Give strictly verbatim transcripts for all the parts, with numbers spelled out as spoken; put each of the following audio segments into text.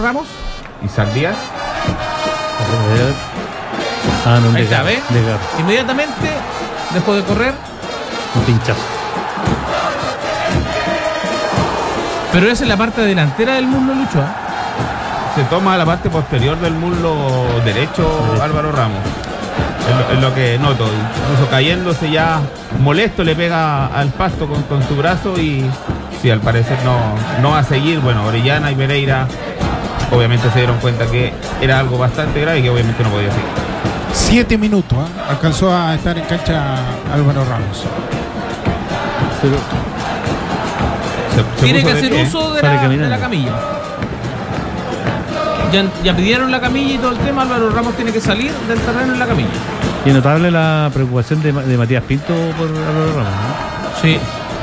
Ramos. Isaac Díaz. Ah, no, Ahí está, Legar, ¿ve? Legar. Inmediatamente dejó de correr. Un pinchazo. Pero esa es la parte delantera del muslo, Lucho, ¿eh? Se toma la parte posterior del muslo derecho, derecho. Álvaro Ramos. Es lo, es lo que noto. Incluso cayéndose ya molesto, le pega al pasto con, con su brazo y sí, al parecer no, no va a seguir. Bueno, Orellana y Pereira obviamente se dieron cuenta que era algo bastante grave y que obviamente no podía seguir. Siete minutos, ¿eh? Alcanzó a estar en cancha Álvaro Ramos. Pero se, se tiene que hacer pie, uso de la, de la camilla. Ya, ya pidieron la camilla y todo el tema. Álvaro Ramos tiene que salir del terreno en la camilla. Y es notable la preocupación de, de Matías Pinto por Álvaro Ramos, ¿no? Sí.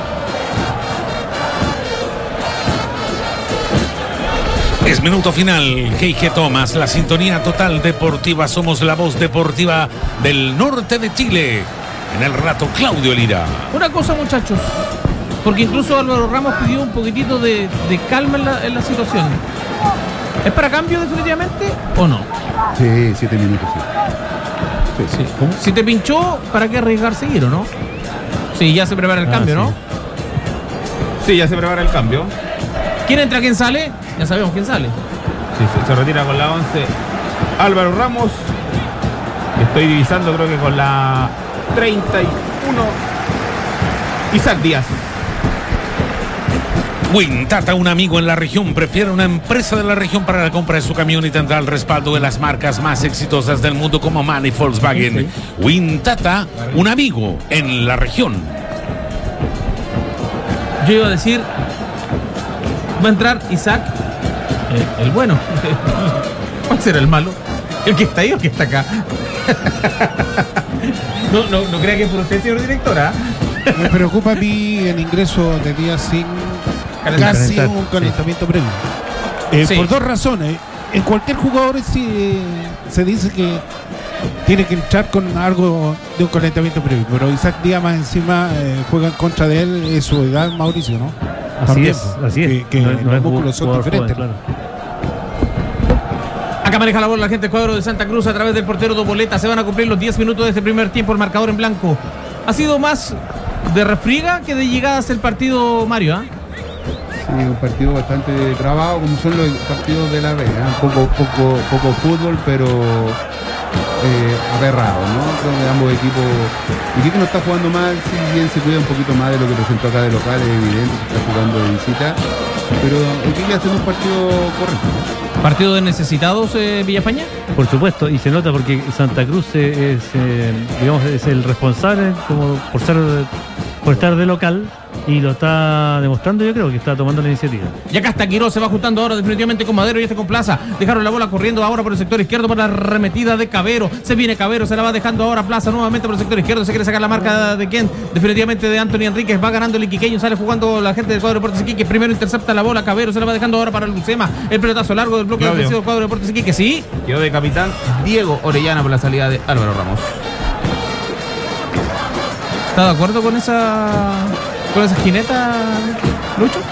Es minuto final. G I G Thomas, la sintonía total deportiva. Somos la voz deportiva del norte de Chile. En el rato, Claudio Lira. Una cosa, muchachos, porque incluso Álvaro Ramos pidió un poquitito de, de calma en la, en la situación. ¿Es para cambio definitivamente o no? Sí, siete minutos, sí. Sí, sí. Si te pinchó, ¿para qué arriesgar seguir o no? Sí, ya se prepara el ah, cambio, sí. ¿no? Sí, ya se prepara el cambio. ¿Quién entra, quién sale? Ya sabemos quién sale. Sí, se, se retira con la once Álvaro Ramos. Estoy divisando, creo que con la treinta y uno Isaac Díaz. Wintata, un amigo en la región, prefiere una empresa de la región para la compra de su camión y tendrá el respaldo de las marcas más exitosas del mundo como MAN y Volkswagen. Sí, sí. Wintata, un amigo en la región. Yo iba a decir, va a entrar Isaac, el, el bueno. ¿Cuál será el malo? ¿El que está ahí o el que está acá? No, no, no crea que es por usted, señor directora. Me preocupa a mí el ingreso de Díaz sin casi Calentar, un calentamiento sí. previo. Eh, sí. Por dos razones. En cualquier jugador sí, eh, se dice que tiene que entrar con algo de un calentamiento previo. Pero Isaac Díaz más encima eh, juega en contra de él, es su edad, Mauricio, ¿no? Así También, es, así es. Que, que no, no los músculos son diferentes. Joven, claro. Acá maneja la bola la gente del cuadro de Santa Cruz a través del portero Doboleta. Se van a cumplir los diez minutos de este primer tiempo. El marcador en blanco. Ha sido más de refriega que de llegadas el partido, Mario, ¿eh? Sí, un partido bastante trabado, como son los partidos de la B, ¿eh? Poco, poco, poco fútbol, pero eh, aberrado, ¿no? Creo que ambos equipos, el equipo no está jugando mal, si bien se cuida un poquito más de lo que presentó acá de local, es evidente, se está jugando de visita, pero el equipo hace un partido correcto, ¿no? ¿Partido de necesitados, eh, Villafaña? Por supuesto, y se nota porque Santa Cruz es, eh, digamos, es el responsable como por ser por estar de local y lo está demostrando. Yo creo que está tomando la iniciativa. Y acá está Quiroz, se va juntando ahora definitivamente con Madero y este con Plaza. Dejaron la bola corriendo ahora por el sector izquierdo para la arremetida de Cabero. Se viene Cabero, se la va dejando ahora Plaza nuevamente por el sector izquierdo. Se quiere sacar la marca de quién, definitivamente de Anthony Enríquez. Va ganando el iquiqueño, sale jugando la gente del cuadro de Deportes Iquique. Primero intercepta la bola Cabero, se la va dejando ahora para Lucema. El pelotazo largo del bloque defensivo del cuadro de Deportes Iquique. Sí. Quedó de capitán Diego Orellana por la salida de Álvaro Ramos. ¿Está de acuerdo con esa con esa jineta, Lucho?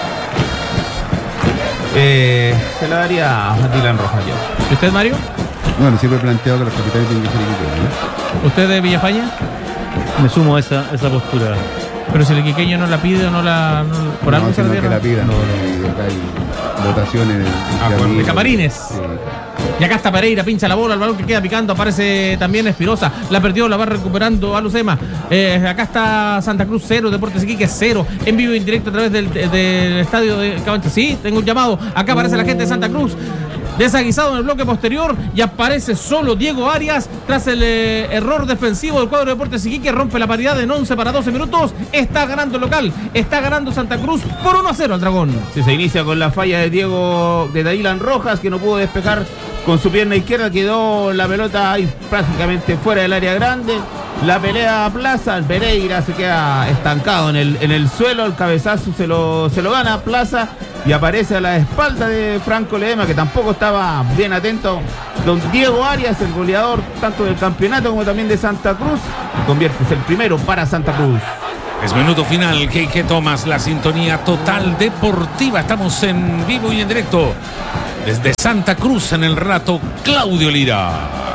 Eh, se la daría a Dylan Rojas yo. ¿Y usted, Mario? Bueno, siempre he planteado que los capitanes tienen que ser iquiqueños, ¿no? ¿Usted de Villafaña? Me sumo a esa, esa postura. Pero si el iquiqueño no la pide o no la... No, por no, algo sino se que la pidan. No, no, acá hay votaciones ah, de, de camarines. Sí. Y acá está Pereira, pincha la bola, el balón que queda picando, aparece también Espirosa, la perdió, la va recuperando a Lucema. Eh, acá está Santa Cruz cero, Deportes Iquique cero, en vivo y en directo a través del, del estadio de Cabancha. Sí, tengo un llamado, acá aparece la gente de Santa Cruz, desaguisado en el bloque posterior y aparece solo Diego Arias tras el eh, error defensivo del cuadro de Deportes Iquique, rompe la paridad en once para doce minutos, está ganando el local, está ganando Santa Cruz por uno a cero al Dragón. Sí, se inicia con la falla de Diego, de Dylan Rojas, que no pudo despejar con su pierna izquierda, quedó la pelota ahí prácticamente fuera del área grande. La pelea a Plaza, el Pereira se queda estancado en el, en el suelo, el cabezazo se lo, se lo gana Plaza y aparece a la espalda de Franco Ledema, que tampoco estaba bien atento. Don Diego Arias, el goleador tanto del campeonato como también de Santa Cruz, convierte el primero para Santa Cruz. Es minuto final, G G Thomas, la sintonía total deportiva. Estamos en vivo y en directo Desde Santa Cruz en el rato, Claudio Lira.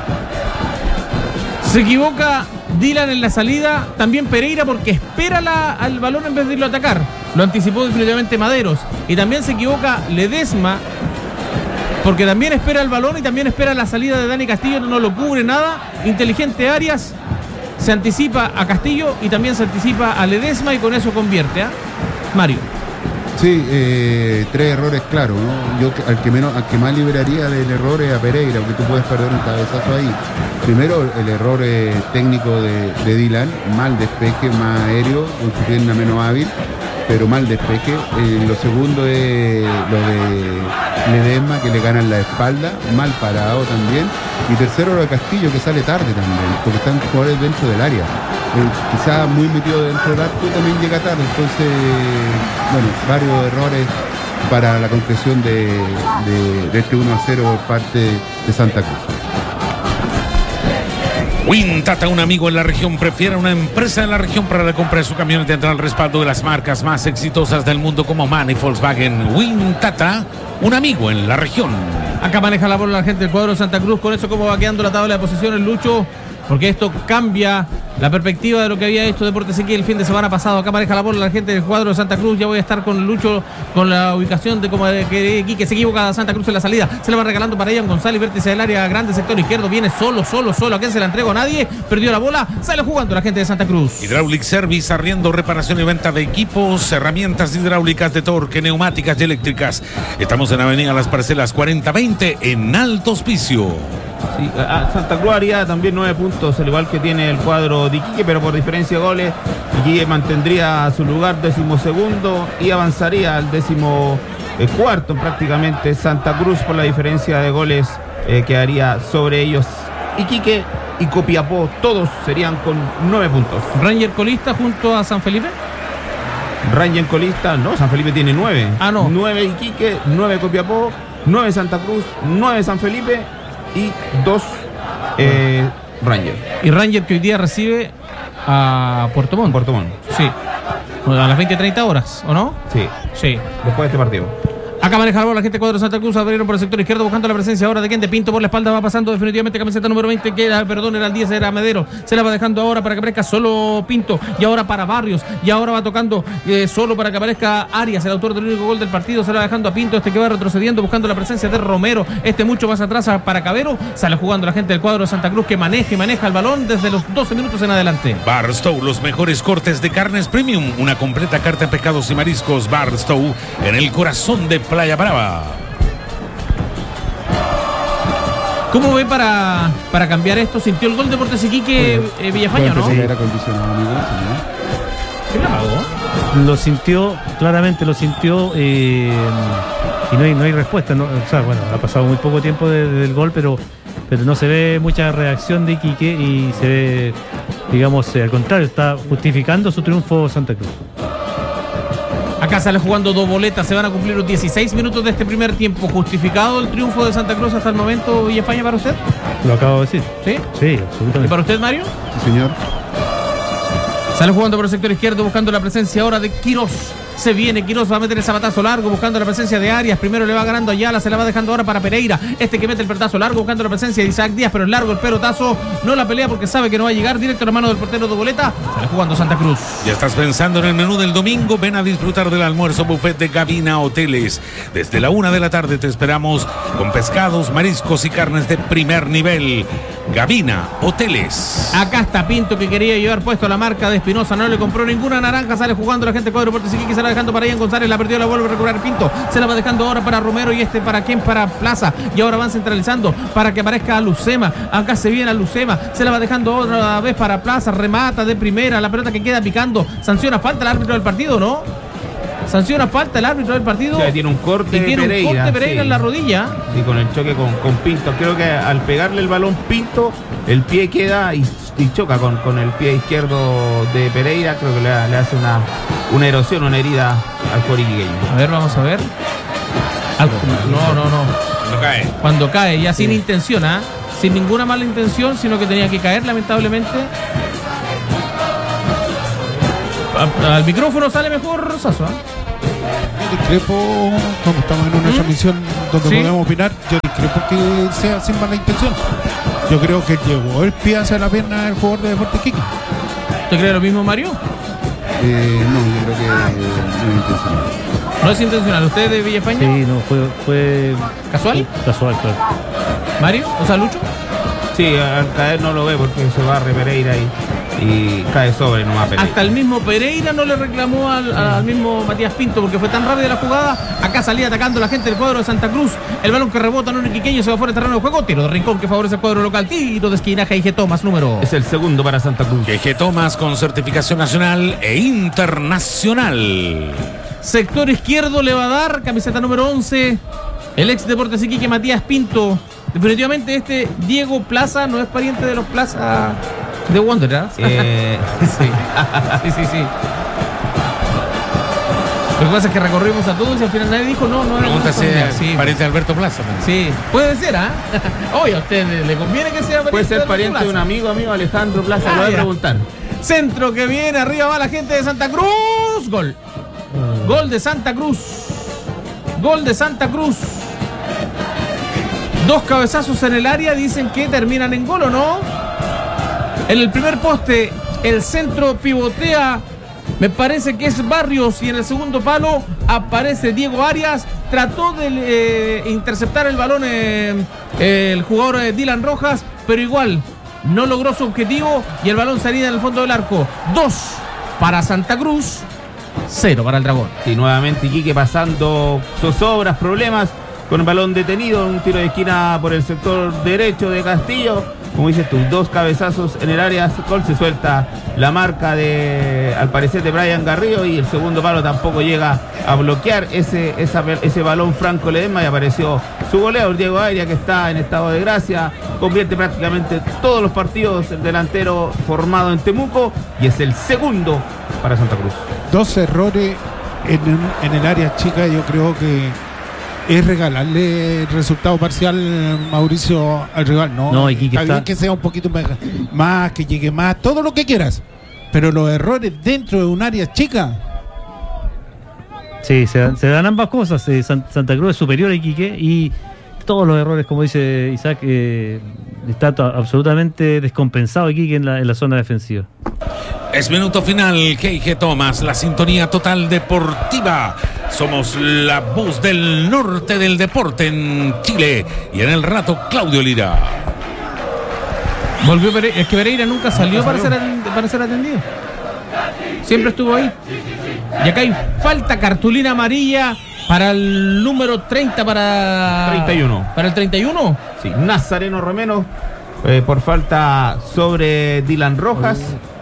Se equivoca Dylan en la salida, también Pereira porque espera la, al balón en vez de irlo a atacar. Lo anticipó definitivamente Maderos. Y también se equivoca Ledesma porque también espera el balón y también espera la salida de Dani Castillo, no lo cubre nada. Inteligente Arias, se anticipa a Castillo y también se anticipa a Ledesma y con eso convierte, ¿eh? Mario. Sí, eh, tres errores claros, ¿no? Yo al que menos, al que más liberaría del error es a Pereira, porque tú puedes perder un cabezazo ahí. Primero, el error eh, técnico de, de Dylan, mal despeje, más aéreo, con su pierna menos hábil, pero mal despeje. Eh, lo segundo es lo de Ledesma, que le ganan la espalda, mal parado también. Y tercero, lo de Castillo, que sale tarde también, porque están jugadores dentro del área. Eh, quizá muy metido dentro del arco también llega tarde, entonces, bueno, varios errores para la concreción de, de, de este uno a cero por parte de Santa Cruz. Wintata, un amigo en la región, prefiere una empresa en la región para la compra de su camión y tendrá el respaldo de las marcas más exitosas del mundo como MAN y Volkswagen. Wintata, un amigo en la región. Acá maneja la bola la gente del cuadro de Santa Cruz. Con eso, cómo va quedando la tabla de posiciones, Lucho, porque esto cambia la perspectiva de lo que había hecho Deportes Iquique el fin de semana pasado. Acá maneja la bola la gente del cuadro de Santa Cruz. Ya voy a estar con Lucho con la ubicación de como de que Iquique se equivoca a Santa Cruz en la salida. Se la va regalando para Ian González, vértice del área grande, sector izquierdo. Viene solo, solo, solo. ¿A quién se la entregó? A nadie. Perdió la bola. Sale jugando la gente de Santa Cruz. Hydraulic Service, arriendo, reparación y venta de equipos, herramientas hidráulicas de torque, neumáticas y eléctricas. Estamos en Avenida Las Parcelas cuarenta veinte en Alto Hospicio. Sí, a Santa Cruz haría también nueve puntos, al igual que tiene el cuadro de Iquique, pero por diferencia de goles, Iquique mantendría su lugar decimosegundo y avanzaría al décimo eh, cuarto prácticamente. Santa Cruz, por la diferencia de goles, eh, quedaría sobre ellos Iquique y Copiapó, todos serían con nueve puntos. Ranger colista junto a San Felipe. Ranger colista, no, San Felipe tiene nueve. Ah, no. Nueve Iquique, nueve Copiapó, nueve Santa Cruz, nueve San Felipe y dos eh, Ranger. Y Ranger que hoy día recibe a Puerto Montt. Puerto Montt. Sí. A las veinte treinta horas, ¿o no? Sí. Sí. Después de este partido. Acá maneja la bola la gente cuadro Santa Cruz, abrieron por el sector izquierdo buscando la presencia ahora de quien de Pinto por la espalda, va pasando definitivamente camiseta número veinte, que era, perdón, era el diez, era Medero, se la va dejando ahora para que aparezca solo Pinto, y ahora para Barrios, y ahora va tocando eh, solo para que aparezca Arias, el autor del único gol del partido, se la va dejando a Pinto, este que va retrocediendo buscando la presencia de Romero, este mucho más atrás para Cabero, sale jugando la gente del cuadro de Santa Cruz que maneja y maneja el balón desde los doce minutos en adelante. Barstow, los mejores cortes de carnes premium, una completa carta de pescados y mariscos. Barstow, en el corazón de Playa Brava. ¿Cómo ve para, para cambiar esto? ¿Sintió el gol de Deportes Iquique eh, Villafaña, no? Era condicionado, amigo, ¿Qué le pagó? Lo sintió, claramente lo sintió, eh, y no hay, no hay respuesta, ¿no? O sea, bueno, ha pasado muy poco tiempo de, de, del gol, pero, pero no se ve mucha reacción de Iquique y se ve, digamos, eh, al contrario, está justificando su triunfo Santa Cruz. Acá sale jugando dos boletas, se van a cumplir los dieciséis minutos de este primer tiempo. ¿Justificado el triunfo de Santa Cruz hasta el momento, Villafaña, para usted? Lo acabo de decir. ¿Sí? Sí, absolutamente. ¿Y para usted, Mario? Sí, señor. Sale jugando por el sector izquierdo buscando la presencia ahora de Quirós. Se viene Quirós, va a meter el zapatazo largo buscando la presencia de Arias. Primero le va ganando a Ayala, se la va dejando ahora para Pereira. Este que mete el pelotazo largo buscando la presencia de Isaac Díaz, pero es largo el pelotazo. No la pelea porque sabe que no va a llegar directo a la mano del portero de boleta. Sale jugando Santa Cruz. Ya estás pensando en el menú del domingo. Ven a disfrutar del almuerzo buffet de Gavina Hoteles. Desde la una de la tarde te esperamos con pescados, mariscos y carnes de primer nivel. Gavina Hoteles. Acá está Pinto que quería llevar puesto la marca de Espinosa, no le compró ninguna naranja, sale jugando la gente cuadro Deportes Iquique, se la va dejando para Ian González, la perdió, la vuelve a recuperar Pinto, se la va dejando ahora para Romero y este para quién, para Plaza, y ahora van centralizando para que aparezca a Lucema, acá se viene a Lucema, se la va dejando otra vez para Plaza, remata de primera, la pelota que queda picando, sanciona falta el árbitro del partido, ¿no? Sanciona falta el árbitro del partido. O sea, tiene un corte y tiene Pereira, un corte Pereira sí. en la rodilla. Sí, con el choque con, con Pinto. Creo que al pegarle el balón Pinto, el pie queda y, y choca con, con el pie izquierdo de Pereira. Creo que le, le hace una, una erosión, una herida al coriqueño. A ver, vamos a ver. Algo. No, no, no. Cuando cae. Cuando cae, ya sin Sí. intención, ¿ah? ¿eh? Sin ninguna mala intención, sino que tenía que caer, lamentablemente. A- al micrófono sale mejor Sasso, ¿eh? discrepo, como estamos en una ¿Mm? transmisión donde ¿Sí? podemos opinar, yo discrepo que sea sin mala intención. Yo creo que llegó el pie hacia la pierna del jugador de Deportes Iquique. ¿Usted cree lo mismo, Mario? Eh, no, yo creo que eh, no es intencional. ¿No es intencional? ¿Usted de Villafaña? Sí, no, fue, fue ¿Casual? casual, claro. ¿Mario? O sea, Lucho. Sí, al caer no lo ve porque se va a Pereira y, y cae sobre nomás Pereira. Hasta el mismo Pereira no le reclamó al, al mismo Matías Pinto porque fue tan rápida la jugada. Acá salía atacando la gente del cuadro de Santa Cruz. El balón que rebota en un iquiqueño se va fuera del terreno de juego. Tiro de rincón que favorece al cuadro local. Tiro de esquina, G G Thomas, número. Es el segundo para Santa Cruz. G G Thomas con certificación nacional e internacional. Sector izquierdo le va a dar camiseta número once. El ex Deportes Iquique, Matías Pinto. Definitivamente este Diego Plaza no es pariente de los Plaza de Wanderers. Eh, Sí, sí, sí, sí. Lo que pasa es que recorrimos a todos y al final nadie dijo no, no. Pregunta si no, es sí, pariente de Alberto Plaza. ¿no? sí, puede ser, ¿ah? Oye, a usted le, le conviene que sea pariente. puede ser de pariente de un Plaza. amigo, amigo Alejandro Plaza, Ah, lo voy a ya. preguntar. Centro que viene, arriba va la gente de Santa Cruz. Gol. Gol de Santa Cruz. Gol de Santa Cruz. Dos cabezazos en el área, dicen que terminan en gol, ¿o no? En el primer poste, el centro pivotea, me parece que es Barrios, y en el segundo palo aparece Diego Arias. Trató de eh, interceptar el balón eh, el jugador eh, Dylan Rojas, pero igual no logró su objetivo y el balón salía en el fondo del arco. Dos para Santa Cruz, cero para el Dragón. Y nuevamente Iquique pasando zozobras, problemas con el balón detenido, un tiro de esquina por el sector derecho de Castillo. Como dices tú, dos cabezazos en el área, gol, se suelta la marca de, al parecer, de Brian Garrido, y el segundo palo tampoco llega a bloquear ese, esa, ese balón Franco Ledesma, y apareció su goleador Diego Arias, que está en estado de gracia, convierte prácticamente todos los partidos el delantero formado en Temuco, y es el segundo para Santa Cruz. Dos errores en, en el área chica, yo creo que es regalarle el resultado parcial, Mauricio, al rival. No, No, Iquique está bien está- que sea un poquito más, más, que llegue más, todo lo que quieras. Pero los errores dentro de un área chica, Sí, se dan, se dan ambas cosas. Eh, San- Santa Cruz es superior a Iquique y todos los errores, como dice Isaac, eh, está to- absolutamente descompensado Iquique en la, en la zona defensiva. Es minuto final, G G Thomas, la sintonía total deportiva. Somos la voz del norte del deporte en Chile. Y en el rato, Claudio Lira. Volvió Pereira, es que Pereira nunca salió para ser, atend- para ser atendido. Siempre estuvo ahí. Y acá hay falta, cartulina amarilla para el número treinta, para... treinta y uno. ¿Para el treinta y uno? Sí, Nazareno Romero, eh, por falta sobre Dylan Rojas.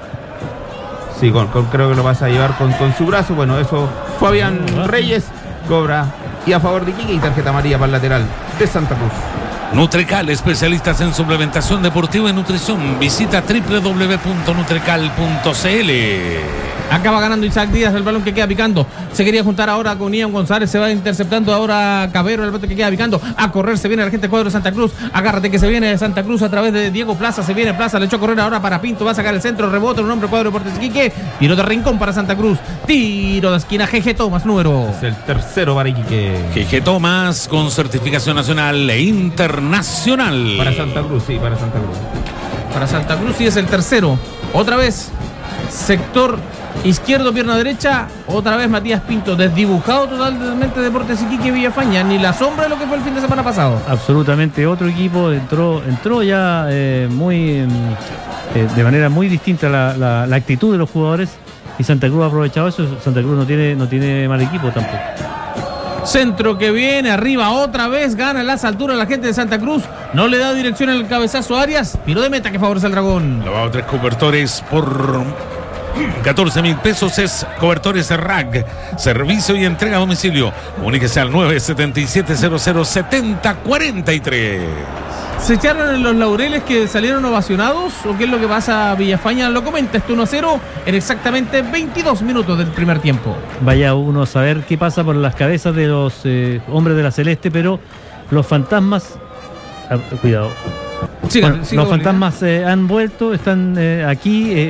Sí, con, con- creo que lo vas a llevar con, con su brazo. Bueno, eso, Fabián Reyes cobra, y a favor de Iquique, y tarjeta amarilla para el lateral de Santa Cruz. Nutrecal, especialistas en suplementación deportiva y nutrición. Visita doble u doble u doble u punto nutrecal punto c l. Acaba ganando Isaac Díaz, el balón que queda picando. Se quería juntar ahora con Ian González, se va interceptando ahora Cabero, el balón que queda picando. A correr se viene la gente cuadro de Santa Cruz. Agárrate que se viene de Santa Cruz a través de Diego Plaza. Se viene Plaza, le echó a correr ahora para Pinto. Va a sacar el centro, rebota un hombre cuadro de Deportes Iquique. Tiro de rincón para Santa Cruz. Tiro de esquina, G G Thomas, número. Es el tercero para Iquique. G G Thomas con certificación nacional e internacional. Para Santa Cruz, sí, para Santa Cruz. Para Santa Cruz y es el tercero. Otra vez, sector izquierdo, pierna derecha. Otra vez Matías Pinto, desdibujado totalmente Deportes Iquique Villafaña. Ni la sombra de lo que fue el fin de semana pasado. Absolutamente otro equipo, entró, entró ya eh, muy eh, de manera muy distinta la, la, la actitud de los jugadores, y Santa Cruz ha aprovechado eso. Santa Cruz no tiene, no tiene mal equipo tampoco. Centro que viene arriba otra vez, gana en las alturas la gente de Santa Cruz. No le da dirección en el cabezazo a Arias. Tiro de meta que favorece al Dragón. Lavado tres cobertores por catorce mil pesos es cobertores R A G. Servicio y entrega a domicilio. Comuníquese al nueve siete siete cero cero siete cero cuatro tres. ¿Se echaron en los laureles que salieron ovacionados? ¿O qué es lo que pasa? Villafaña lo comenta. Este uno a cero en exactamente veintidós minutos del primer tiempo. Vaya uno a saber qué pasa por las cabezas de los eh, hombres de la Celeste, pero los fantasmas, ah, cuidado, Siga, Bueno, siga, los Bolívar. fantasmas eh, han vuelto, están eh, aquí. Eh,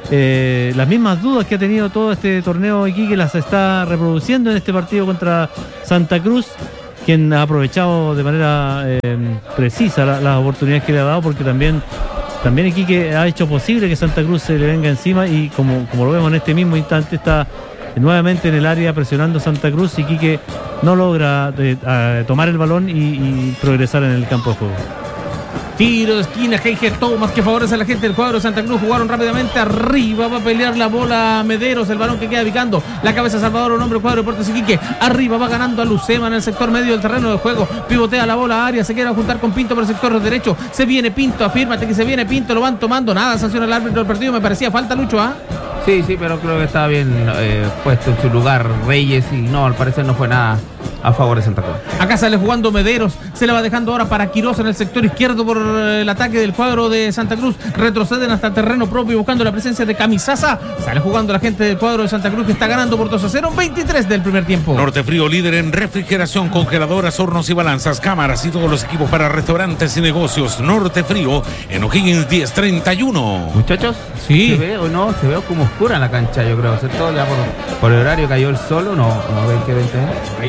eh, las mismas dudas que ha tenido todo este torneo Iquique las está reproduciendo en este partido contra Santa Cruz, quien ha aprovechado de manera eh, precisa la, las oportunidades que le ha dado, porque también también Iquique ha hecho posible que Santa Cruz se le venga encima, y como, como lo vemos en este mismo instante, está nuevamente en el área presionando Santa Cruz, y Iquique no logra eh, eh, tomar el balón y, y progresar en el campo de juego. Tiro de esquina, G G Thomas, que favorece a la gente del cuadro de Santa Cruz. Jugaron rápidamente arriba, va a pelear la bola Mederos, el balón que queda picando la cabeza Salvador, un hombre del cuadro de Deportes Iquique. Arriba va ganando a Lucema en el sector medio del terreno de juego, pivotea la bola a área, se quiere juntar con Pinto por el sector derecho, se viene Pinto, afírmate que se viene Pinto, lo van tomando, nada, sanciona el árbitro del partido, me parecía falta, Lucho, ¿ah? ¿eh? Sí, sí, pero creo que estaba bien eh, puesto en su lugar Reyes, y no, al parecer no fue nada a favor de Santa Cruz. Acá sale jugando Mederos, se le va dejando ahora para Quiroz en el sector izquierdo por el ataque del cuadro de Santa Cruz. Retroceden hasta el terreno propio buscando la presencia de Camisaza. Sale jugando la gente del cuadro de Santa Cruz, que está ganando por dos a cero, veintitrés del primer tiempo. Norte Frío, líder en refrigeración, congeladoras, hornos y balanzas, cámaras y todos los equipos para restaurantes y negocios. Norte Frío en O'Higgins diez treinta y uno. Muchachos, sí. ¿Se ve o no? Se ve como oscura en la cancha, yo creo, ¿cierto? Ya por, por el horario cayó el sol, ¿o no? ¿No ven qué veinte es?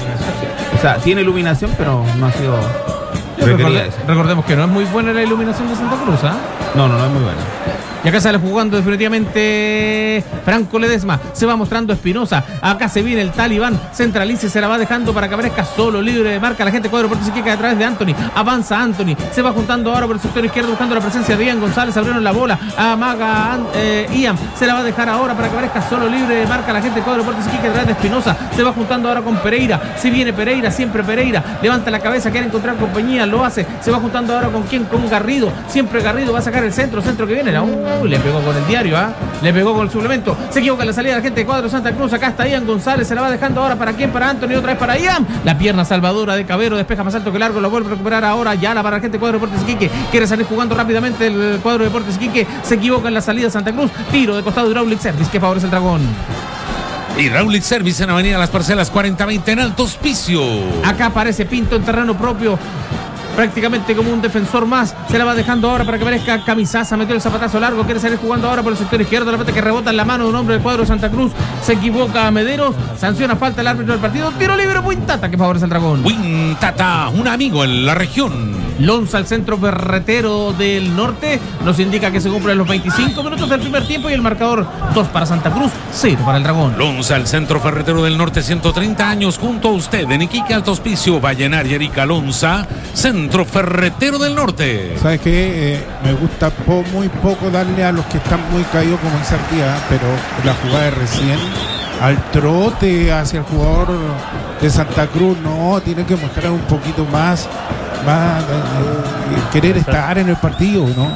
O sea, tiene iluminación, pero no ha sido requerida. Recorde, recordemos que no es muy buena la iluminación de Santa Cruz, ¿ah? ¿eh? No, no, no es muy buena. Y acá sale jugando definitivamente Franco Ledesma. Se va mostrando Espinosa. Acá se viene el talibán. Centraliza y se la va dejando para que aparezca solo, libre de marca. La gente cuadro Deportes Iquique a través de Anthony. Avanza Anthony. Se va juntando ahora por el sector izquierdo buscando la presencia de Ian González. Abrieron la bola. Amaga eh, Ian. Se la va a dejar ahora para que aparezca solo, libre de marca. La gente cuadro Deportes Iquique a través de Espinosa. Se va juntando ahora con Pereira. Se viene Pereira, siempre Pereira. Levanta la cabeza, quiere encontrar compañía. Lo hace. Se va juntando ahora con quién, con Garrido. Siempre Garrido va a sacar el centro. Centro que viene. La Uy, le pegó con el diario, ¿ah? ¿eh? Le pegó con el suplemento. Se equivoca en la salida de la gente de cuadro Santa Cruz. Acá está Ian González. Se la va dejando ahora para quién, para Anthony. Otra vez para Ian. La pierna salvadora de Cabero. Despeja más alto que largo. Lo vuelve a recuperar ahora. Ya la para la gente de cuadro Deportes Iquique. Quiere salir jugando rápidamente el cuadro Deportes Iquique. Se equivoca en la salida de Santa Cruz. Tiro de costado de Hydraulic Service que favorece el Dragón. Hydraulic Service en Avenida Las Parcelas cuarenta veinte en Alto Hospicio. Acá aparece Pinto en terreno propio, prácticamente como un defensor más. Se la va dejando ahora para que aparezca Camisaza. Metió el zapatazo largo. Quiere salir jugando ahora por el sector izquierdo. La pelota que rebota en la mano de un hombre del cuadro de Santa Cruz. Se equivoca a Mederos. Sanciona falta el árbitro del partido. Tiro libre Wintata que favorece al Dragón. Wintata, un amigo en la región. Lonza, el centro ferretero del norte, nos indica que se cumplen los veinticinco minutos del primer tiempo y el marcador dos para Santa Cruz, cero para el Dragón. Lonza, el centro ferretero del norte, ciento treinta años junto a usted en Iquique, Alto Hospicio, Vallenar y Arica. Lonza, centro ferretero del norte. ¿Sabes qué? Eh, me gusta po muy poco darle a los que están muy caídos como en Sartía, pero la jugada de recién al trote hacia el jugador de Santa Cruz, no, tiene que mostrar un poquito más, más eh, eh, querer estar en el partido, ¿no?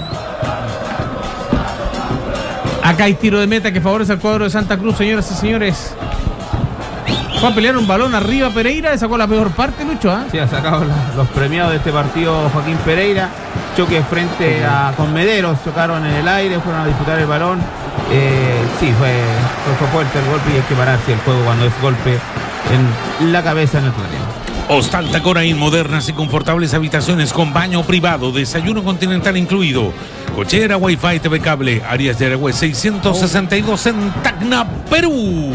Acá hay tiro de meta que favorece al cuadro de Santa Cruz, señoras y señores. Fue a pelear un balón arriba Pereira, sacó la peor parte, Lucho, ¿ah? ¿eh? Sí, ha sacado los premiados de este partido Joaquín Pereira. Choque frente a con Mederos, chocaron en el aire, fueron a disputar el balón. Eh, sí, fue, fue, fue fuerte el golpe y hay que pararse el juego cuando es golpe en la cabeza en el terreno. Hostal Tacoraín, modernas y confortables habitaciones con baño privado, desayuno continental incluido, cochera, wifi, T V cable, áreas de Aragüez seiscientos sesenta y dos en Tacna, Perú.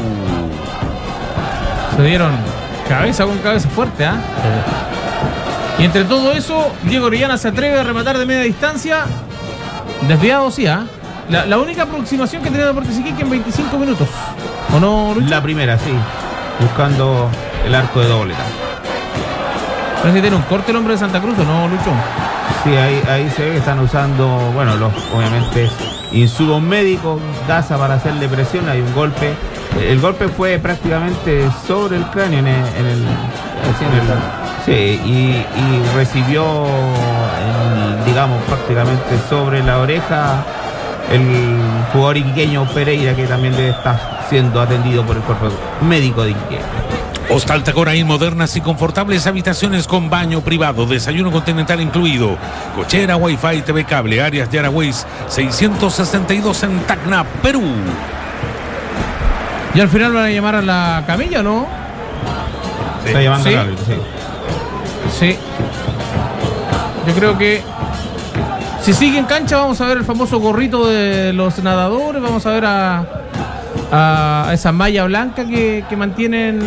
Se dieron cabeza con cabeza fuerte, ¿ah? ¿eh? Y entre todo eso, Diego Orellana se atreve a rematar de media distancia. Desviado, sí, ¿ah? ¿eh? La, la única aproximación que tenía Deportes Iquique en veinticinco minutos. ¿O no, Lucho? La primera, sí. Buscando el arco de dobleta. Parece que tiene un corte el hombre de Santa Cruz, ¿o no, Lucho? Sí, ahí, ahí se ve que están usando, bueno, los obviamente insumos médicos, gasa para hacerle presión, hay un golpe. El golpe fue prácticamente sobre el cráneo en el, en el, en el sí, y, y recibió, en, digamos, prácticamente sobre la oreja el jugador iquiqueño Pereira, que también debe estar siendo atendido por el cuerpo médico de Iquique. Hostal Tacoraín, modernas y confortables habitaciones con baño privado, desayuno continental incluido, cochera, wifi, T V cable, áreas de Aragüez seiscientos sesenta y dos en Tacna, Perú. Y al final van a llamar a la camilla, ¿no? Sí. Está llamando ¿Sí? al árbitro, sí. Sí. Yo creo que Si sigue en cancha, vamos a ver el famoso gorrito de los nadadores, vamos a ver a, a esa malla blanca que, que mantienen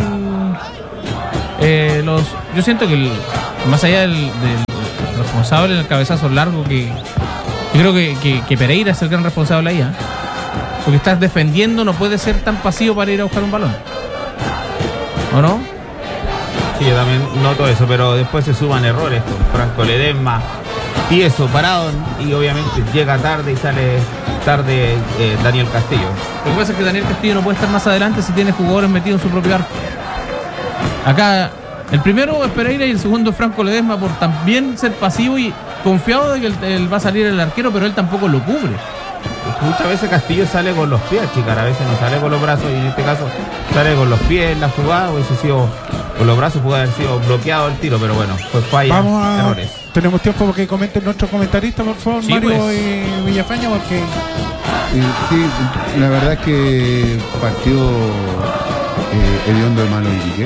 eh, los... Yo siento que el, más allá del, del responsable en el cabezazo largo, que yo creo que, que, que Pereira es el gran responsable ahí, ¿eh? Porque estás defendiendo, no puedes ser tan pasivo para ir a buscar un balón, ¿o no? Sí, yo también noto eso, pero después se suman errores con Franco Ledesma, tieso, parado, y obviamente llega tarde y sale tarde eh, Daniel Castillo. Lo que pasa es que Daniel Castillo no puede estar más adelante si tiene jugadores metidos en su propio arco. Acá el primero es Pereira y el segundo es Franco Ledesma, por también ser pasivo y confiado de que él, él va a salir el arquero, pero él tampoco lo cubre. Muchas veces Castillo sale con los pies, chicas, a veces no sale con los brazos, y en este caso sale con los pies en la jugada, hubiese sido con los brazos, puede haber sido bloqueado el tiro, pero bueno, pues falla, Vamos a, errores. Tenemos tiempo para que comenten nuestros comentaristas, por favor, Sí, Mario pues. y Villafaña, porque Eh, sí, la verdad es que partido eh, hediondo de malo Iquique.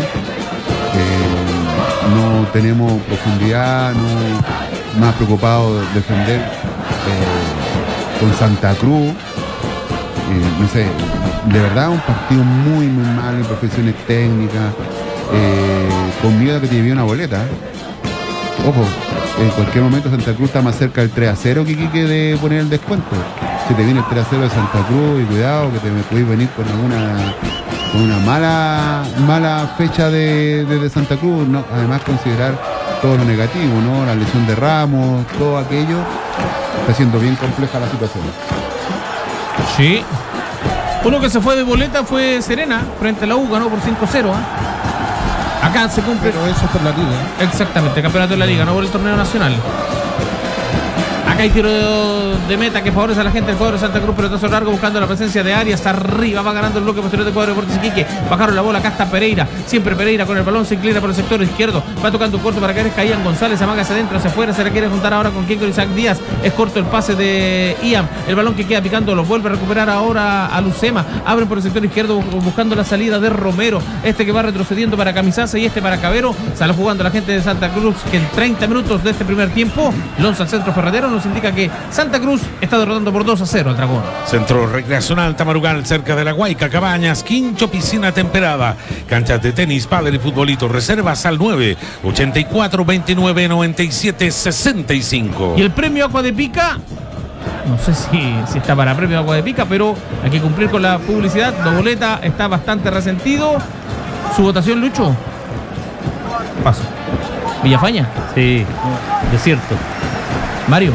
Eh, no tenemos profundidad, no más preocupado de defender eh, con Santa Cruz. Eh, no sé, de verdad un partido muy muy malo, imperfecciones técnicas, eh, con miedo a que te lleve una boleta. Ojo, en cualquier momento Santa Cruz está más cerca del tres a cero que Iquique de poner el descuento. Si te viene el tres a cero de Santa Cruz, y cuidado que te me podéis venir con alguna con una mala mala fecha de, de, de Santa Cruz, ¿no? Además considerar todo lo negativo, ¿no? La lesión de Ramos, todo aquello, está siendo bien compleja la situación. Sí. Uno que se fue de boleta fue Serena, frente a la U, ganó por cinco cero. ¿eh? Acá se cumple. pero eso es por la liga. ¿eh? Exactamente, campeonato de la liga, no por el torneo nacional. Acá hay tiro de meta que favorece a la gente del cuadro de Santa Cruz, pelotazo largo buscando la presencia de Arias, arriba va ganando el bloque posterior del cuadro de Deportes Iquique, bajaron la bola, acá está Pereira, siempre Pereira con el balón, se inclina por el sector izquierdo, va tocando corto para que Ian González, amaga hacia adentro, hacia afuera, se la quiere juntar ahora con quien, con Isaac Díaz, es corto el pase de Ian, el balón que queda picando, lo vuelve a recuperar ahora a Lucema, abren por el sector izquierdo buscando la salida de Romero, este que va retrocediendo para Camisaza y este para Cabero, sale jugando la gente de Santa Cruz, que en treinta minutos de este primer tiempo, lanza al centro Ferretero, nos indica que Santa Cruz está derrotando por dos a cero al Dragón. Centro recreacional Tamarugal, cerca de la Guayca, Cabañas, Quincho, piscina temperada, canchas de tenis, pádel y futbolito. Reservas al nueve ochenta y cuatro veintinueve noventa y siete sesenta y cinco. Y el premio Agua de Pica, no sé si, si está para premio Agua de Pica, pero hay que cumplir con la publicidad. Doboleta está bastante resentido. ¿Su votación, Lucho? Paso. ¿Villafaña? Sí, desierto. Mario.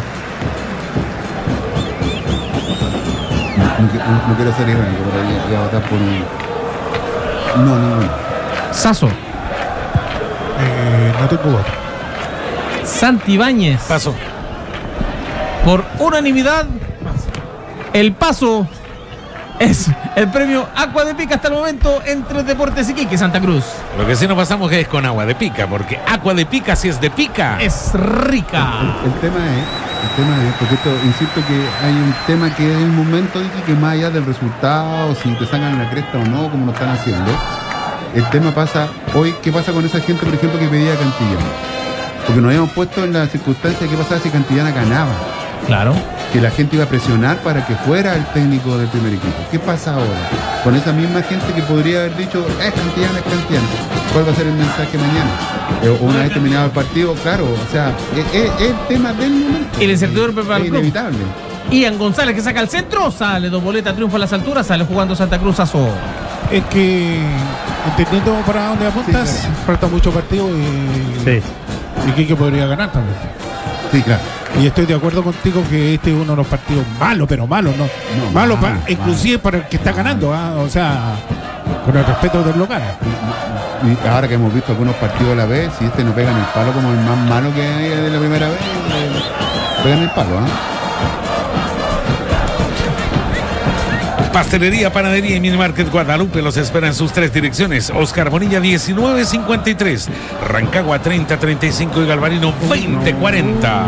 No, no, no quiero ser irónico, pero voy a- voy a votar por un... No, ninguno. Sazo. Eh, no tengo voto. Santibáñez. Paso. Por unanimidad, el paso es el premio Agua de Pica hasta el momento entre Deportes Iquique y Santa Cruz. Lo que sí nos pasamos es con agua de pica, porque agua de pica si es de pica. Es rica. El tema es, el tema es, porque esto, insisto que hay un tema que es el momento de que, que más allá del resultado, si te sacan la cresta o no, como lo están haciendo, el tema pasa, hoy, ¿qué pasa con esa gente, por ejemplo, que pedía Cantillana? Porque nos habíamos puesto en la circunstancia de qué pasaba si Cantillana ganaba, Claro. que la gente iba a presionar para que fuera el técnico del primer equipo. ¿Qué pasa ahora? Con esa misma gente que podría haber dicho, es Cantillana, es Cantillana. ¿Cuál va a ser el mensaje mañana? Eh, o una vez terminado el partido, claro, o sea, es, es- es el tema del momento. Y la incertidumbre para el es club. inevitable. Ian González que saca el centro, sale dos boletas, triunfa a las alturas, sale jugando Santa Cruz a Zo. Es que, entendiendo para dónde apuntas, Sí, claro. falta mucho partido y, Sí. y Quique podría ganar también. Sí, claro. Y estoy de acuerdo contigo que este es uno de los partidos malos, pero malos, ¿no? No, malo, malo, para, inclusive para el que está ganando, ¿ah? O sea, con el respeto del local. Y ahora que hemos visto algunos partidos a la vez, si este no pega en el palo como el más malo que hay de la primera vez, eh, pega en el palo, ¿ah? Pastelería, panadería y minimarket Guadalupe los espera en sus tres direcciones. Oscar Bonilla diecinueve cincuenta y tres, Rancagua treinta treinta y cinco y Galvarino veinte cuarenta.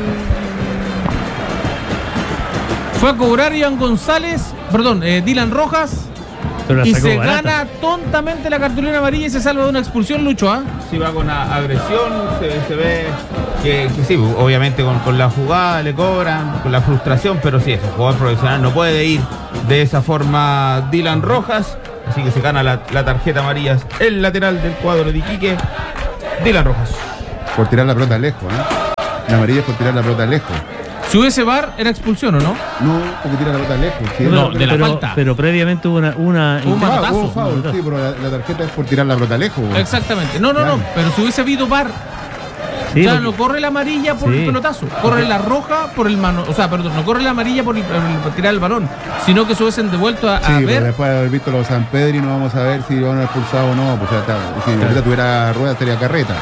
Fue a cobrar Ian González, perdón, eh, Dylan Rojas, Pero la y sacó se barata. gana tontamente la cartulina amarilla y se salva de una expulsión, Lucho, ¿ah? Si va con a- agresión, se, se ve Que, que sí, obviamente con, con la jugada le cobran, con la frustración, pero sí, es un jugador profesional, no puede ir de esa forma Dylan Rojas, así que se gana la, la tarjeta amarilla, el lateral del cuadro de Iquique, Dylan Rojas. Por tirar la pelota lejos, ¿eh? La amarilla es por tirar la pelota lejos. Si hubiese V A R, ¿era expulsión o no? No, porque tira la pelota lejos. ¿Sí? No, pero, de la pero, falta. pero previamente hubo una... una Un Ah, manotazo. un foul, sí, pero la, la tarjeta es por tirar la pelota lejos. Exactamente. No, no, Claro. no. Pero si hubiese habido V A R, sí, ya porque- no corre la amarilla por Sí. el pelotazo, corre la roja por el mano, o sea, perdón, no corre la amarilla por, el, por tirar el balón, sino que se hubiesen devuelto a, a Sí, pero ver. después de haber visto los San Pedro y no vamos a ver si van a expulsar o no. Pues ya está. Si ahorita tuviera rueda sería carreta.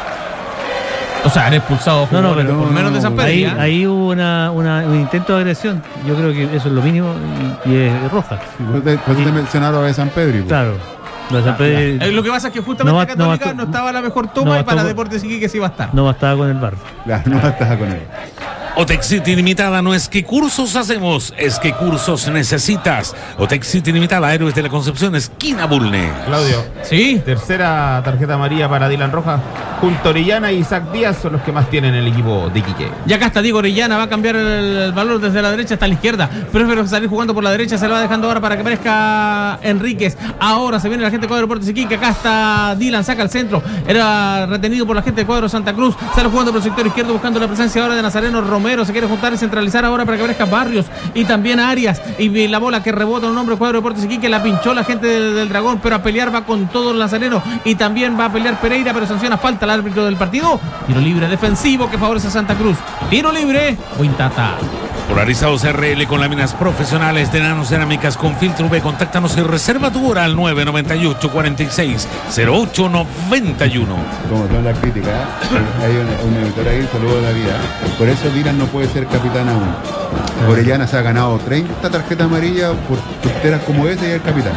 O sea, han expulsado No, no, jugadores pero- por no, menos no, de San no, Pedro. Ahí, ¿ya? ahí hubo una, una- un intento de agresión. Yo creo que eso es lo mínimo y, y es roja. Por eso te, por eso te mencionaron a de San Pedro. pues. Claro. Lo de San Pedro Eh, lo que pasa es que justamente No va- a Católica no no, bastó- estaba la mejor toma no y bastó para por- Deportes Iquique sí va a estar. no bastaba con el bar. Claro, no estaba con él. Otexit Ilimitada no es que cursos hacemos, es que cursos necesitas. Otexit Ilimitada, Héroes de la Concepción, esquina Bulnes. Claudio, Sí. tercera tarjeta amarilla para Dylan Rojas, junto a Orellana y Isaac Díaz son los que más tienen el equipo de Iquique. Y acá está Diego Orellana, va a cambiar el, el valor desde la derecha hasta la izquierda. Prefiero salir jugando por la derecha, se lo va dejando ahora para que aparezca Enríquez. Ahora se viene la gente del cuadro Deportes Iquique, acá está Dylan, saca el centro. Era retenido por la gente del cuadro Santa Cruz. Sale jugando por el sector izquierdo buscando la presencia ahora de Nazareno Romero. Se quiere juntar y centralizar ahora para que aparezca Barrios y también Arias. Y la bola que rebota en un hombre del cuadro Deportes Iquique, la pinchó la gente del, del Dragón, pero a pelear va con todo el Nazareno. Y también va a pelear Pereira, pero sanciona falta al árbitro del partido. Tiro libre defensivo que favorece a Santa Cruz. Tiro libre, Huintata. Polarizados R L con láminas profesionales de nanocerámicas con filtro U V. Contáctanos y reserva tu hora al nueve noventa y ocho, cuarenta y seis, cero ocho noventa y uno. Como son las críticas, ¿eh? Hay un, un editor ahí, saludo de la vida. Por eso Dylan no puede ser capitán aún. Orellana se ha ganado treinta tarjetas amarillas por tonteras como esa y es el capitán.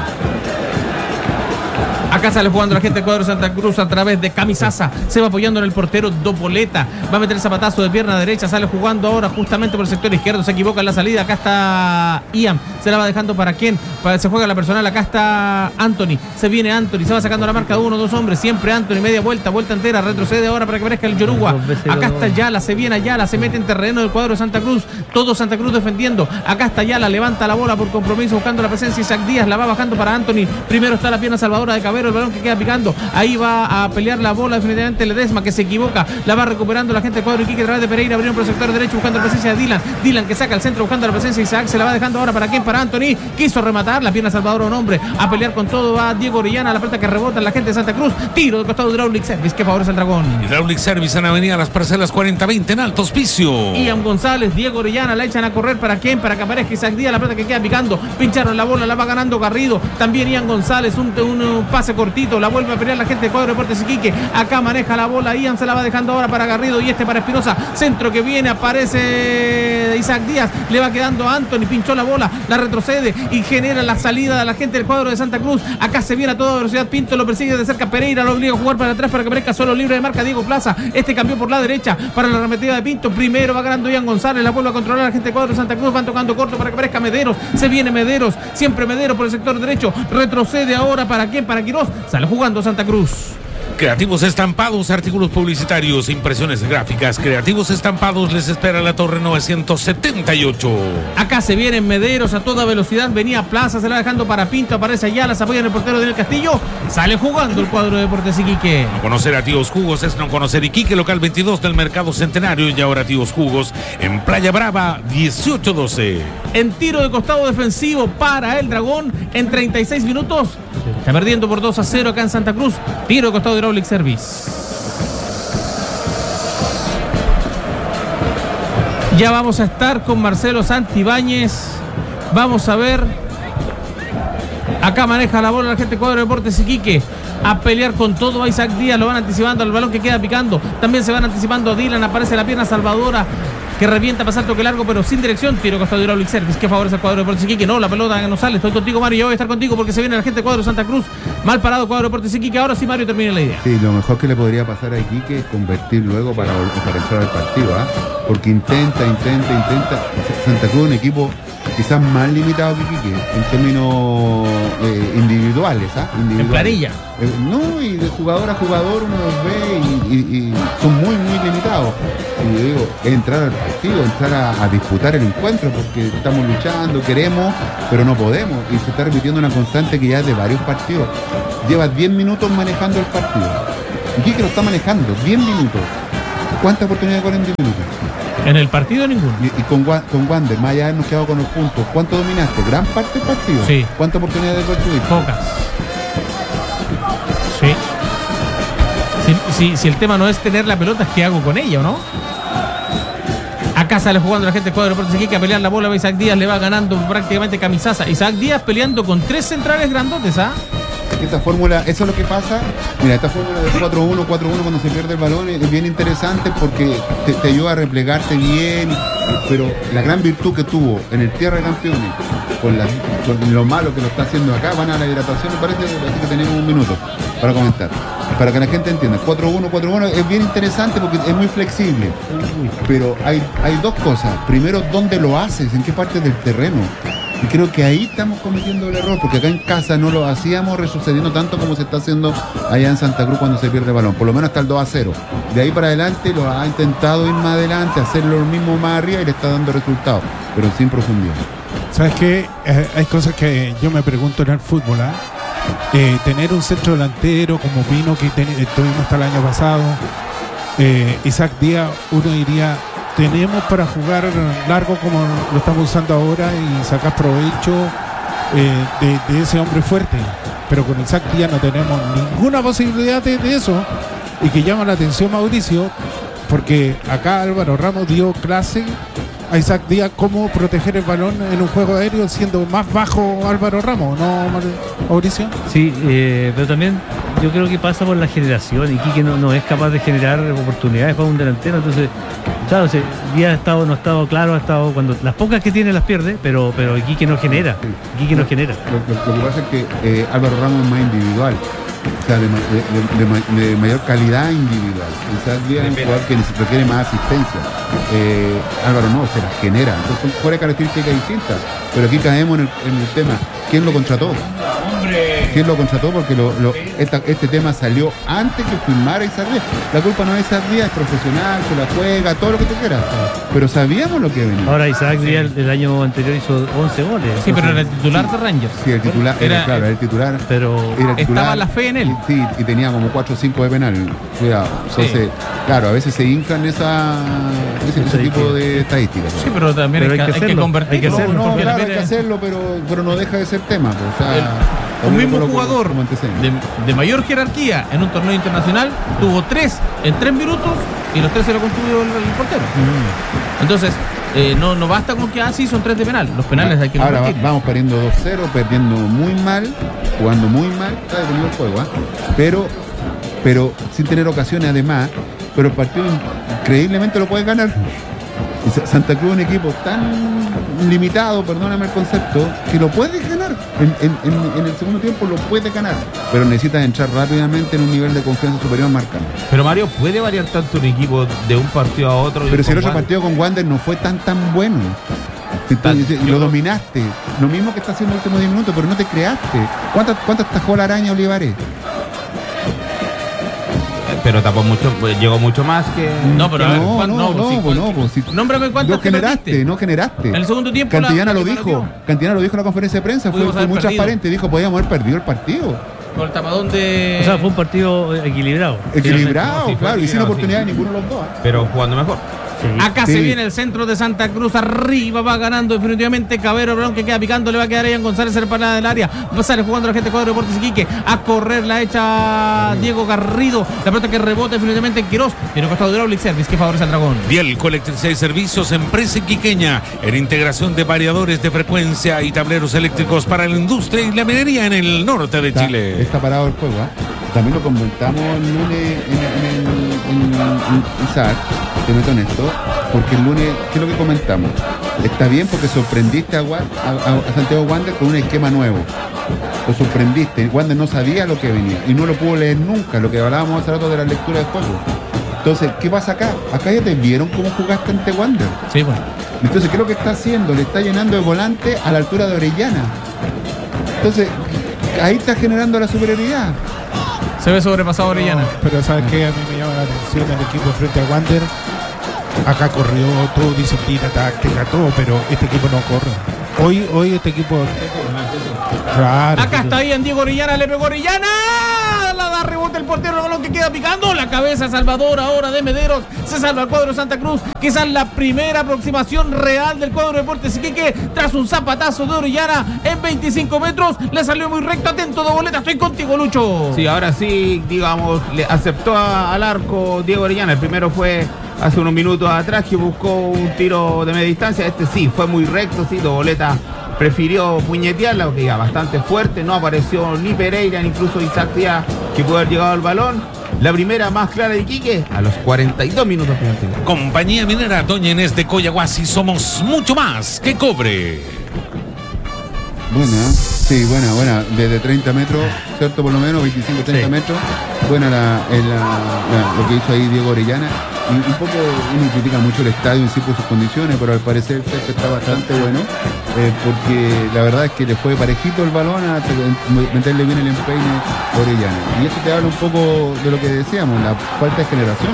Acá sale jugando la gente del cuadro Santa Cruz a través de Camisaza. Se va apoyando en el portero Dopoleta. Va a meter el zapatazo de pierna derecha. Sale jugando ahora justamente por el sector izquierdo. Se equivoca en la salida. Acá está Ian. Se la va dejando para quién. Para, se juega la personal. Acá está Anthony. Se viene Anthony. Se va sacando la marca de uno, dos hombres. Siempre Anthony. Media vuelta, vuelta entera. Retrocede ahora para que aparezca el Yorugua. Dos veces Acá dos. está Yala. Se viene Ayala. Se mete en terreno del cuadro de Santa Cruz. Todo Santa Cruz defendiendo. Acá está Yala. Levanta la bola por compromiso. Buscando la presencia. Isaac Díaz la va bajando para Anthony. Primero está la pierna salvadora de Cabero. El balón que queda picando. Ahí va a pelear la bola definitivamente Ledesma, que se equivoca. La va recuperando la gente del cuadro Iquique a través de Pereira. Abrieron por el sector derecho buscando la presencia de Dylan. Dylan que saca el centro buscando la presencia de Isaac. Se la va dejando ahora para quién, para Anthony. Quiso rematar. La pierna salvadora un hombre. A pelear con todo va Diego Orellana. La pelota que rebota en la gente de Santa Cruz. Tiro de costado de Hydraulic Service que favorece al Dragón. Hydraulic Service en Avenida Las Parcelas cuarenta veinte en Alto Hospicio. Ian González, Diego Orellana la echan a correr para quién, para que aparezca Isaac Díaz, la pelota que queda picando, pincharon la bola, la va ganando Garrido, también Ian González, un, un, un pase cortito, la vuelve a pelear la gente de cuadro Deportes Iquique, acá maneja la bola, Ian se la va dejando ahora para Garrido y este para Espinosa, centro que viene, aparece Isaac Díaz, le va quedando a Anthony, pinchó la bola, la retrocede y genera la salida de la gente del cuadro de Santa Cruz, acá se viene a toda velocidad, Pinto lo persigue de cerca, Pereira lo obliga a jugar para atrás para que aparezca solo libre de marca Diego Plaza, este cambió por la derecha para la arremetida de Pinto, primero va ganando Ian González, la vuelve a controlar la gente del cuadro de Santa Cruz, van tocando corto para que aparezca Mederos, se viene Mederos, siempre Mederos por el sector derecho, retrocede ahora para quién, para Quirós, sale jugando Santa Cruz. Creativos Estampados, artículos publicitarios, impresiones gráficas. Creativos Estampados les espera la Torre novecientos setenta y ocho. Acá se vienen Mederos a toda velocidad, venía Plaza, se la va dejando para Pinto, aparece Ayala, se apoya en el portero del Castillo, sale jugando el cuadro de Deportes Iquique. No conocer a Tíos Jugos es no conocer Iquique, local veintidós del Mercado Centenario, y ahora Tíos Jugos en Playa Brava dieciocho doce. En tiro de costado defensivo para el Dragón en treinta y seis minutos. Está perdiendo por dos a cero acá en Santa Cruz. Tiro de costado de Hydraulic Service. Ya vamos a estar con Marcelo Santibáñez. Vamos a ver. Acá maneja la bola la gente cuadro de Deportes Iquique. A pelear con todo a Isaac Díaz. Lo van anticipando al balón que queda picando. También se van anticipando a Dylan. Aparece la pierna salvadora que revienta pasar toque largo pero sin dirección. Tiro costado de Hydraulic Service que favorece al cuadro de Deportes Iquique. No, la pelota no sale. Estoy contigo, Mario. Yo voy a estar contigo porque se viene la gente cuadro de Santa Cruz. Mal parado cuadro de Deportes Iquique. Ahora sí, Mario, termina la idea. Sí, lo mejor que le podría pasar a Iquique es convertir luego para, para entrar al partido, ¿ah? Porque intenta, intenta, intenta. Santa Cruz es un equipo quizás más limitado que Iquique en términos eh, individuales, ¿ah? En planilla. Eh, no, y de jugador a jugador uno los ve y, y, y son muy, muy limitados. Y yo digo, entrar al partido, entrar a, a disputar el encuentro, porque estamos luchando, queremos, pero no podemos. Y se está repitiendo una constante que ya es de varios partidos. Lleva diez minutos manejando el partido. Iquique lo está manejando, diez minutos. ¿Cuántas oportunidades con en diez minutos? En el partido ninguno. Y, y con, con Wander, más allá de habernos quedado con los puntos, ¿cuánto dominaste? ¿Gran parte del partido? Sí. ¿Cuántas oportunidades de tuviste? Pocas. Sí. Si, si, si el tema no es tener la pelota, es qué hago con ella, ¿o no? Acá sale jugando la gente del cuadro de Deportes Iquique a pelear la bola. Isaac Díaz le va ganando prácticamente camisaza. Isaac Díaz peleando con tres centrales grandotes, ¿ah? Esta fórmula, eso es lo que pasa. Mira, esta fórmula de cuatro uno, cuatro uno cuando se pierde el balón es bien interesante porque te, te ayuda a replegarte bien, pero la gran virtud que tuvo en el Tierra de Campeones, con, la, con lo malo que lo está haciendo acá, van a la hidratación, me parece, parece que tenemos un minuto para comentar, para que la gente entienda. cuatro uno, cuatro uno es bien interesante porque es muy flexible, pero hay, hay dos cosas. Primero, ¿dónde lo haces? ¿En qué parte del terreno? Y creo que ahí estamos cometiendo el error, porque acá en casa no lo hacíamos resucediendo tanto como se está haciendo allá en Santa Cruz cuando se pierde el balón, por lo menos hasta el dos a cero. De ahí para adelante lo ha intentado ir más adelante, hacerlo lo mismo más arriba y le está dando resultados, pero sin profundidad. ¿Sabes qué? Eh, hay cosas que yo me pregunto en el fútbol, ¿eh? Eh, tener un centro delantero como Pino que ten, eh, tuvimos hasta el año pasado, eh, Isaac Díaz, uno diría, tenemos para jugar largo como lo estamos usando ahora y sacar provecho eh, de, de ese hombre fuerte, pero con Isaac Díaz no tenemos ninguna posibilidad de, de eso, y que llama la atención Mauricio, porque acá Álvaro Ramos dio clase a Isaac Díaz cómo proteger el balón en un juego aéreo siendo más bajo Álvaro Ramos, ¿no, Mauricio? Sí, eh, pero también yo creo que pasa por la generación. Iquique no, no es capaz de generar oportunidades para un delantero, entonces claro, si Díaz ha estado, no ha estado claro, ha estado cuando las pocas que tiene las pierde, pero pero Iquique no genera, Iquique no genera. Lo, lo, lo que pasa es que eh, Álvaro Ramos es más individual, o sea, de, de, de, de mayor calidad individual. Isaac Díaz es un jugador que requiere más asistencia. Eh, Álvaro no, se las genera. Entonces son fuera de características distintas. Pero aquí caemos en el, en el tema, ¿quién lo contrató? ¿Quién lo contrató? Porque lo, lo, esta, este tema salió antes que firmara Isaac Díaz. La culpa no es Isaac Díaz, es profesional, se la juega, todo lo que tú quieras. Pero sabíamos lo que venía. Ahora Isaac Díaz el año anterior hizo once goles. Sí, pero era el titular de Rangers. Sí, el titular, era, era, claro, era el titular. Pero era el titular, estaba la fe en él. Sí, y tenía como cuatro o cinco de penal. Cuidado. Entonces, sí. Claro, a veces se inflan esa, ese, ese tipo de estadísticas. Sí, pero también pero hay, hay, que hay que convertirlo. Hay que hacerlo, no, no, claro, hay que es... hacerlo, pero, pero no deja de ser tema. Pues, o sea, el, un mismo jugador como, como de, de mayor jerarquía en un torneo internacional tuvo tres en tres minutos y los tres se lo construyó el, el portero. Mm. Entonces, eh, no, no basta con que así ah, son tres de penal. Los penales hay que ahora va, vamos perdiendo dos cero, perdiendo muy mal, jugando muy mal, está detenido el juego, ¿eh? pero, pero sin tener ocasiones además, pero el partido increíblemente lo puede ganar. Santa Cruz es un equipo tan limitado, perdóname el concepto, que lo puede ganar. En, en, en, en el segundo tiempo lo puede ganar, pero necesitas entrar rápidamente en un nivel de confianza superior marcando. Pero Mario, ¿puede variar tanto un equipo de un partido a otro? Pero si el otro partido con Wander no fue tan tan bueno. Entonces, lo dominaste, lo mismo que está haciendo el último diez minutos, pero no te creaste. ¿Cuántas, cuántas tajó la araña Olivares? Pero tapó mucho, llegó mucho más que. No, pero no, a ver, no, no, no, pues, sí, pues, no, pues, si, nómbrame cuántas no generaste, no generaste. En el segundo tiempo Cantillana la, lo dijo, Cantillana lo dijo en la conferencia de prensa, fue, fue muy transparente, dijo podíamos haber perdido el partido. Con el tapadón de. O sea, fue un partido equilibrado. Equilibrado, sí, claro, y sin oportunidad de sí. ninguno de los dos. ¿eh? Pero jugando mejor. Sí. Acá sí. se viene el centro de Santa Cruz, arriba va ganando definitivamente Cabero, el balón que queda picando, le va a quedar a Ian González en la del área, va a salir jugando la gente de Cuadro Deportes Iquique, a correr la hecha Diego Garrido, la pelota que rebota definitivamente en Quirós, tiene un costado de Hydraulic Service que favorece al Dragón. Bielco Electricidad y Servicios, empresa iquiqueña en integración de variadores de frecuencia y tableros eléctricos para la industria y la minería en el norte de está, Chile. Está parado el juego, ¿eh? También lo comentamos el lunes en, en, en, en, en Isaac, te meto en esto, porque el lunes, ¿qué es lo que comentamos? Está bien porque sorprendiste a, a, a Santiago Wander con un esquema nuevo. Lo sorprendiste, Wander no sabía lo que venía y no lo pudo leer nunca, lo que hablábamos hace rato de la lectura de juego. Entonces, ¿qué pasa acá? Acá ya te vieron cómo jugaste ante Wander. Sí, bueno. Entonces, ¿qué es lo que está haciendo? Le está llenando de volante a la altura de Orellana. Entonces, ahí está generando la superioridad. Se ve sobrepasado Orellana. No, pero ¿sabes qué? A mí me llama la atención el equipo frente a Wander. Acá corrió todo, disciplina, táctica, todo, pero este equipo no corre. Hoy, hoy este equipo... Claro. Acá está ahí en Diego Orellana, le pegó Orellana. La da rebote el portero, el balón que queda picando. La cabeza Salvador ahora de Mederos. Se salva el cuadro de Santa Cruz. Quizás la primera aproximación real del cuadro de Deportes Iquique. Tras un zapatazo de Orellana en veinticinco metros. Le salió muy recto, atento de boleta. Estoy contigo, Lucho. Sí, ahora sí, digamos, le aceptó a, al arco Diego Orellana. El primero fue hace unos minutos atrás que buscó un tiro de media distancia. Este sí, fue muy recto, sí, de boleta. Prefirió puñetearla, porque iba bastante fuerte. No apareció ni Pereira, ni incluso Isaac Díaz, que pudo haber llegado al balón. La primera más clara de Iquique a los cuarenta y dos minutos. Compañía Minera Doña Inés de Coyahuasi, somos mucho más que cobre. Buena, sí, buena, buena. Desde treinta metros, ¿cierto? Por lo menos, veinticinco a treinta sí. metros. Buena la, la, la, lo que hizo ahí Diego Orellana. Y un poco uno critica mucho el estadio en sí por sus condiciones, pero al parecer el césped está bastante bueno, eh, porque la verdad es que le fue parejito el balón a meterle bien el empeine a Orellana. Y esto te habla un poco de lo que decíamos, la falta de generación.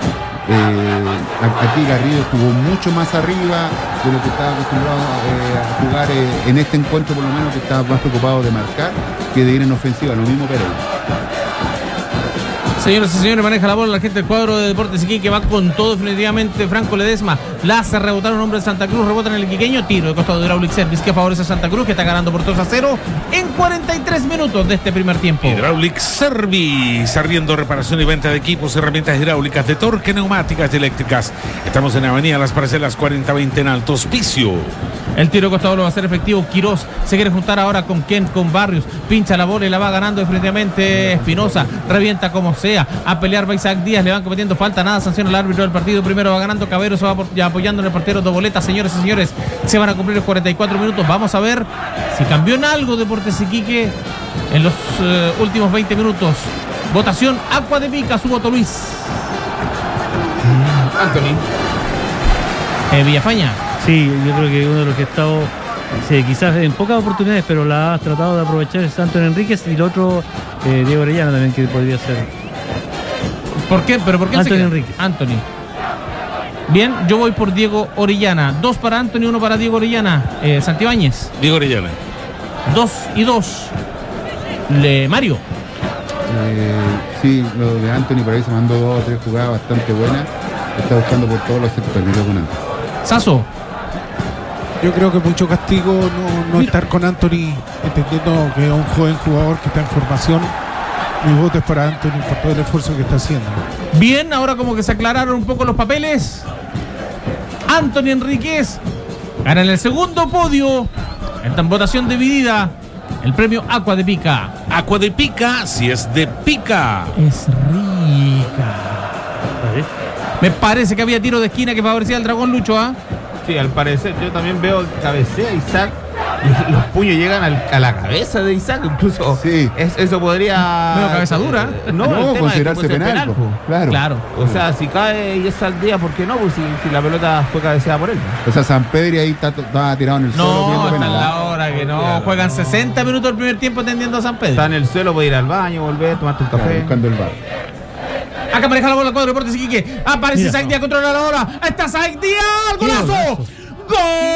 Eh, aquí Garrido jugó mucho más arriba de lo que estaba acostumbrado eh, a jugar eh, en este encuentro, por lo menos, que estaba más preocupado de marcar que de ir en ofensiva, lo mismo Pereira. Señoras y señores, maneja la bola la gente del cuadro de Deportes Iquique, que va con todo definitivamente. Franco Ledesma la hace rebotar un hombre de Santa Cruz, rebota en el iquiqueño, tiro de costado de Hydraulic Service que favorece a Santa Cruz, que está ganando por dos a cero en cuarenta y tres minutos de este primer tiempo. Hydraulic Service, arriendo, reparación y venta de equipos, herramientas hidráulicas de torque, neumáticas y eléctricas. Estamos en Avenida Las Parcelas cuarenta veinte en Alto Hospicio. El tiro de costado lo va a hacer efectivo Quirós. Se quiere juntar ahora con Ken, con Barrios. Pincha la bola y la va ganando definitivamente Espinosa. Revienta como sea. A pelear va Isaac Díaz. Le van cometiendo falta. Nada sanciona el árbitro del partido. Primero va ganando Cabero. Se va por, ya apoyando en el portero de boleta. Señores y señores, se van a cumplir los cuarenta y cuatro minutos. Vamos a ver si cambió en algo Deportes Iquique en los uh, últimos veinte minutos. Votación Aqua de Pica. Su voto, Luis. Anthony. Eh, Villafaña. Sí, yo creo que uno de los que ha estado, sí, quizás en pocas oportunidades, pero la ha tratado de aprovechar es Antonio Enríquez, y el otro, eh, Diego Orellana también, que podría ser. ¿Por qué? ¿Pero por qué? Antonio Enríquez. Anthony. Bien, yo voy por Diego Orellana. Dos para Anthony, uno para Diego Orellana. Eh, Santibáñez. Diego Orellana. Dos y dos. Le Mario. Eh, sí, lo de Anthony por ahí se mandó dos o tres jugadas bastante buenas. Está buscando por todos los sectores. Sasso. Yo creo que mucho castigo no, no estar con Anthony, entendiendo que es un joven jugador que está en formación. Mi voto es para Anthony por todo el esfuerzo que está haciendo. Bien, ahora como que se aclararon un poco los papeles. Anthony Enríquez gana en el segundo podio, en votación dividida, el premio Aqua de Pica. Aqua de Pica, si es de pica. Es rica. Me parece que había tiro de esquina que favorecía al Dragón, Lucho, ¿ah? ¿eh? Sí, al parecer yo también veo cabecea Isaac y los puños llegan al, a la cabeza de Isaac, incluso sí. es, eso podría... Medio cabeza dura. Eh, no, no el considerarse penal. penal claro. claro. O sea, si cae Isaac Díaz, ¿por qué no? Pues si, si la pelota fue cabeceada por él. O sea, San Pedro ahí está, está tirado en el no, suelo. No, está en la hora que no. Claro, juegan no. sesenta minutos el primer tiempo atendiendo a San Pedro. Está en el suelo, puede ir al baño, volver, tomarte un café. Claro, buscando el bar. Acá maneja la bola el cuadro de Deportes Iquique. Aparece Isaac Díaz, controla la bola. Está Isaac Díaz, golazo. ¡Gol!